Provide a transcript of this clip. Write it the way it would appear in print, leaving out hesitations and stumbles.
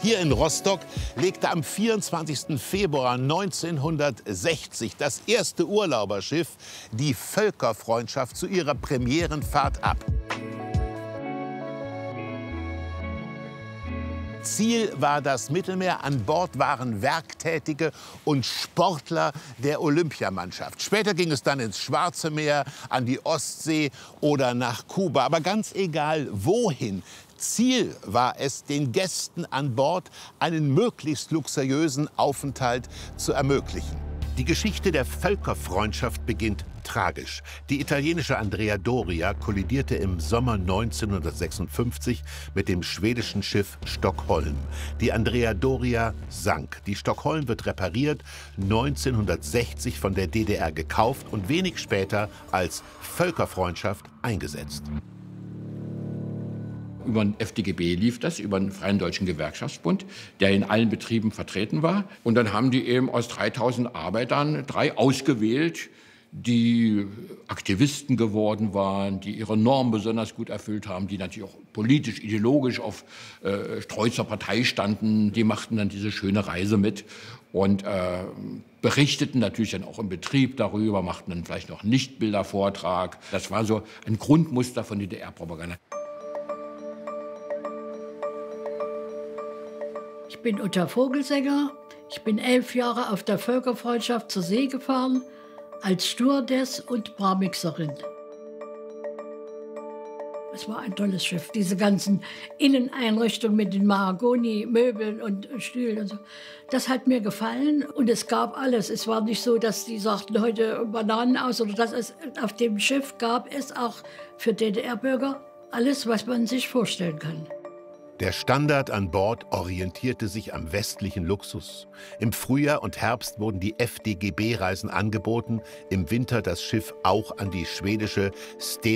Hier in Rostock legte am 24. Februar 1960 das erste Urlauberschiff, die Völkerfreundschaft, zu ihrer Premierenfahrt ab. Ziel war das Mittelmeer. An Bord waren Werktätige und Sportler der Olympiamannschaft. Später ging es dann ins Schwarze Meer, an die Ostsee oder nach Kuba. Aber ganz egal wohin. Ziel war es, den Gästen an Bord einen möglichst luxuriösen Aufenthalt zu ermöglichen. Die Geschichte der Völkerfreundschaft beginnt tragisch. Die italienische Andrea Doria kollidierte im Sommer 1956 mit dem schwedischen Schiff Stockholm. Die Andrea Doria sank. Die Stockholm wird repariert, 1960 von der DDR gekauft und wenig später als Völkerfreundschaft eingesetzt. Über den FDGB lief das, über den Freien Deutschen Gewerkschaftsbund, der in allen Betrieben vertreten war. Und dann haben die eben aus 3000 Arbeitern 3 ausgewählt, die Aktivisten geworden waren, die ihre Normen besonders gut erfüllt haben, die natürlich auch politisch, ideologisch auf Streuzer Partei standen. Die machten dann diese schöne Reise mit und berichteten natürlich dann auch im Betrieb darüber, machten dann vielleicht noch einen Lichtbildervortrag. Das war so ein Grundmuster von DDR-Propaganda. Ich bin Uta Vogelsänger. Ich bin 11 Jahre auf der Völkerfreundschaft zur See gefahren, als Stewardess und Barmixerin. Es war ein tolles Schiff. Diese ganzen Inneneinrichtungen mit den Mahagoni-Möbeln und Stühlen und so. Das hat mir gefallen und es gab alles. Es war nicht so, dass die sagten, heute Bananen aus oder das. Auf dem Schiff gab es auch für DDR-Bürger alles, was man sich vorstellen kann. Der Standard an Bord orientierte sich am westlichen Luxus. Im Frühjahr und Herbst wurden die FDGB-Reisen angeboten, im Winter das Schiff auch an die schwedische